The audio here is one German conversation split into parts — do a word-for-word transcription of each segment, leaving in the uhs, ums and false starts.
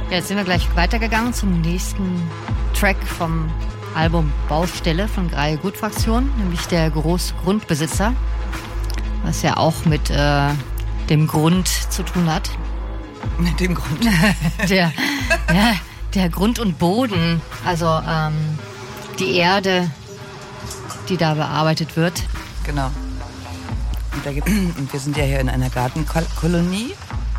Ja, jetzt sind wir gleich weitergegangen zum nächsten Track vom Album Baustelle von Greie Gut-Fraktion, nämlich der Großgrundbesitzer, was ja auch mit äh, dem Grund zu tun hat. Mit dem Grund? der, ja, der Grund und Boden, also ähm, die Erde, die da bearbeitet wird. Genau. Und, da gibt, und wir sind ja hier in einer Gartenkolonie.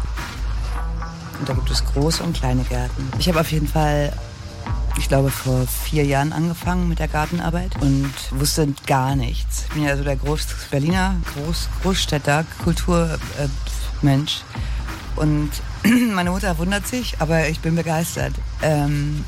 Und da gibt es große und kleine Gärten. Ich habe auf jeden Fall, ich glaube, vor vier Jahren angefangen mit der Gartenarbeit und wusste gar nichts. Ich bin ja so der Groß Berliner Groß Großstädter Kulturmensch. Und meine Mutter wundert sich, aber ich bin begeistert. Ähm,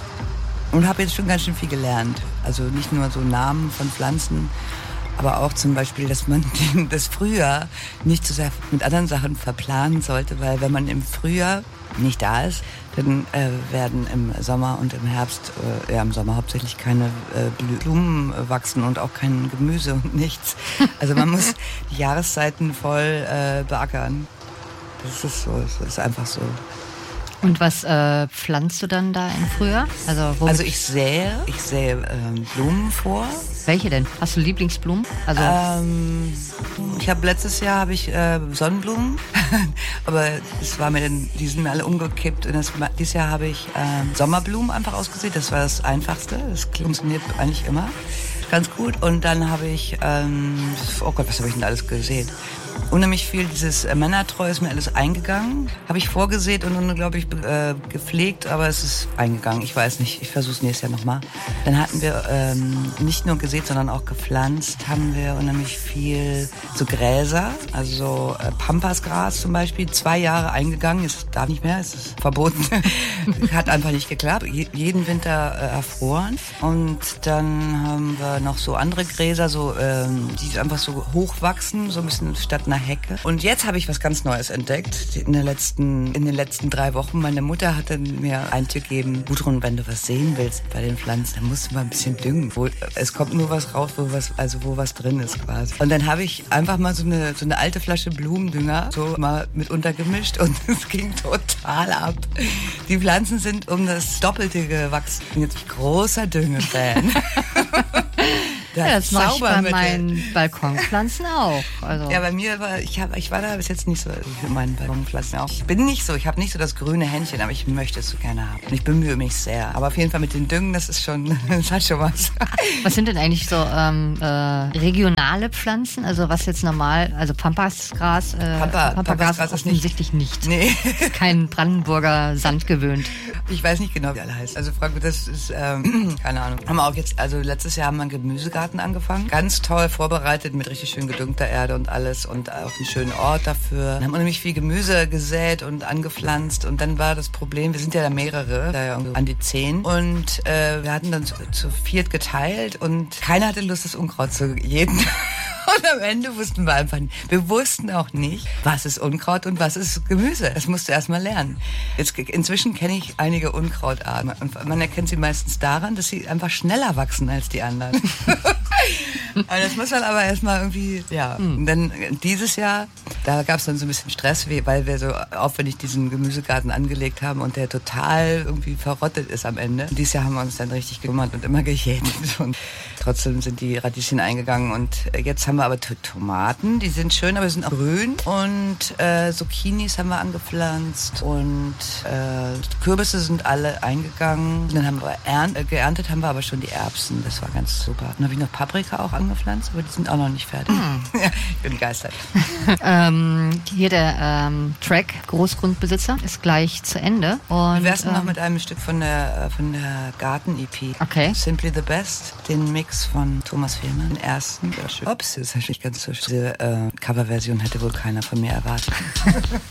und habe jetzt schon ganz schön viel gelernt. Also nicht nur so Namen von Pflanzen, aber auch zum Beispiel, dass man das Frühjahr nicht so sehr mit anderen Sachen verplanen sollte, weil wenn man im Frühjahr nicht da ist, dann äh, werden im Sommer und im Herbst, äh, ja im Sommer hauptsächlich keine äh, Blumen wachsen und auch kein Gemüse und nichts. Also man muss die Jahreszeiten voll äh, beackern. Das ist so, das ist einfach so. Und was äh, pflanzt du dann da im Frühjahr? Also, also ich sähe, ich sähe ähm, Blumen vor. Welche denn? Hast du Lieblingsblumen? Also ähm, ich habe letztes Jahr habe ich äh, Sonnenblumen, aber es war mir dann, die sind mir alle umgekippt. Und das, dieses Jahr habe ich ähm, Sommerblumen einfach ausgesät. Das war das Einfachste. Das funktioniert eigentlich immer ganz gut. Und dann habe ich, ähm, oh Gott, was habe ich denn alles gesehen? Unheimlich viel dieses äh, Männertreu ist mir alles eingegangen. Habe ich vorgesät und nun, glaube ich, äh, gepflegt, aber es ist eingegangen. Ich weiß nicht, ich versuche es nächstes Jahr nochmal. Dann hatten wir ähm, nicht nur gesät, sondern auch gepflanzt, haben wir unheimlich viel so Gräser, also so äh, Pampasgras zum Beispiel, zwei Jahre eingegangen, es darf nicht mehr, es ist verboten. Hat einfach nicht geklappt, Je- jeden Winter äh, erfroren. Und dann haben wir noch so andere Gräser, so ähm, die einfach so hochwachsen, so ein bisschen statt einer Hecke. Und jetzt habe ich was ganz Neues entdeckt in, der letzten, in den letzten drei Wochen. Meine Mutter hatte mir einen Tipp gegeben, Gudrun, wenn du was sehen willst bei den Pflanzen, dann musst du mal ein bisschen düngen. Wo, es kommt nur was raus, wo was, also wo was drin ist quasi. Und dann habe ich einfach mal so eine, so eine alte Flasche Blumendünger so mal mit untergemischt und es ging total ab. Die Pflanzen sind um das Doppelte gewachsen. Ich bin jetzt großer Düngefan. Das, ja, das mache ich bei meinen Balkonpflanzen auch. Also. Ja, bei mir war, ich, hab, ich war da bis jetzt nicht so für meinen Balkonpflanzen auch. Ich bin nicht so, ich habe nicht so das grüne Händchen, aber ich möchte es so gerne haben. Und ich bemühe mich sehr. Aber auf jeden Fall mit den Düngen, das ist schon, das hat schon was. Was sind denn eigentlich so ähm, äh, regionale Pflanzen? Also was jetzt normal, also Pampasgras, äh, Pampa, Pampasgras ist offensichtlich nicht. Nee. Ist kein Brandenburger Sand gewöhnt. Ich weiß nicht genau, wie alle heißt. Also Frank, das ist, ähm, keine Ahnung. Haben wir auch jetzt, also letztes Jahr haben wir einen Gemüsegarten angefangen. Ganz toll vorbereitet mit richtig schön gedüngter Erde und alles und auch einen schönen Ort dafür. Wir haben unheimlich viel Gemüse gesät und angepflanzt und dann war das Problem, wir sind ja da mehrere, da ja an die zehn und äh, wir hatten dann zu, zu viert geteilt und keiner hatte Lust, das Unkraut zu jeden. Und am Ende wussten wir einfach nicht. Wir wussten auch nicht, was ist Unkraut und was ist Gemüse. Das musst du erst mal lernen. Jetzt, inzwischen kenne ich einige Unkrautarten. Und man erkennt sie meistens daran, dass sie einfach schneller wachsen als die anderen. Aber das muss man aber erst mal irgendwie, ja. Und dann dieses Jahr, da gab es dann so ein bisschen Stress, weil wir so aufwendig diesen Gemüsegarten angelegt haben und der total irgendwie verrottet ist am Ende. Und dieses Jahr haben wir uns dann richtig gekümmert und immer gejätet. Und trotzdem sind die Radieschen eingegangen und jetzt haben wir aber Tomaten, die sind schön, aber die sind auch grün. Und äh, Zucchinis haben wir angepflanzt und äh, Kürbisse sind alle eingegangen. Und dann haben wir ernt, äh, geerntet, haben wir aber schon die Erbsen. Das war ganz super. Dann habe ich noch Paprika auch angepflanzt, aber die sind auch noch nicht fertig. Mm. Ja, ich bin begeistert. ähm, hier der ähm, Track Großgrundbesitzer ist gleich zu Ende. Und, Wie wär's denn ähm, noch mit einem Stück von der, von der Garten-E P? Okay. Simply the Best, den Mix von Thomas Fehlmann, den ersten. Ups, das ist natürlich ganz so. Diese äh, Coverversion hätte wohl keiner von mir erwartet.